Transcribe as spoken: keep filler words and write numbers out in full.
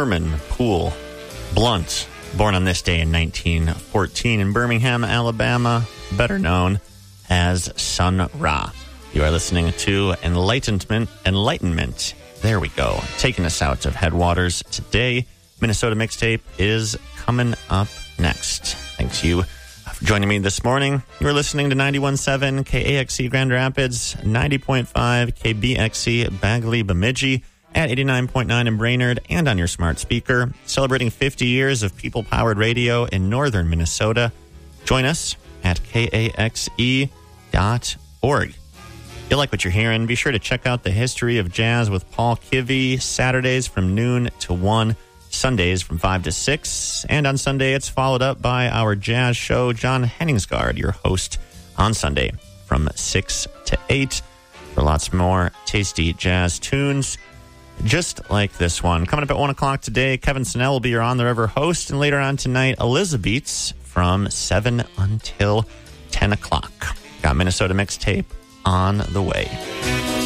Herman Poole Blunt, born on this day in nineteen fourteen in Birmingham, Alabama, better known as Sun Ra. You are listening to Enlightenment. Enlightenment. There we go. Taking us out of Headwaters today. Minnesota Mixtape is coming up next. Thanks you for joining me this morning. You are listening to ninety-one point seven K A X C Grand Rapids, ninety point five K B X C Bagley Bemidji, at eighty-nine point nine in Brainerd, and on your smart speaker, celebrating fifty years of people-powered radio in northern Minnesota. Join us at K A X E dot org. If you like what you're hearing, be sure to check out the History of Jazz with Paul Kivy, Saturdays from noon to one, Sundays from five to six, and on Sunday it's followed up by our jazz show, John Henningsgaard, your host on Sunday from six to eight, for lots more tasty jazz tunes, just like this one. Coming up at one o'clock today, Kevin Snell will be your On the River host, and later on tonight, Elizabeth's from seven until ten o'clock. Got Minnesota Mixtape on the way.